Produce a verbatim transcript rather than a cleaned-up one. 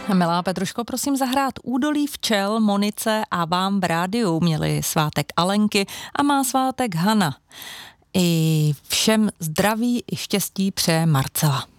Milá Petruško, prosím zahrát Údolí včel, Monice a vám v rádiu. Měli svátek Alenky a má svátek Hana. I všem zdraví i štěstí přeje Marcela.